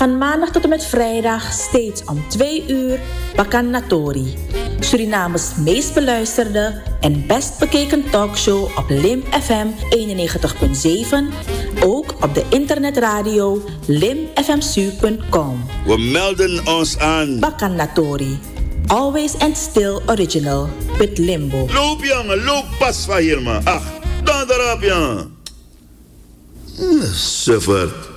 Van maandag tot en met vrijdag steeds om 2 uur Bakanatori. Surinames meest beluisterde en best bekeken talkshow op Lim FM 91.7. Ook op de internetradio limfmsu.com. We melden ons aan. Bakanatori. Always and still original with Limbo. Loop jongen, loop pas van hier man. Ach, dan erop jongen. Suffert.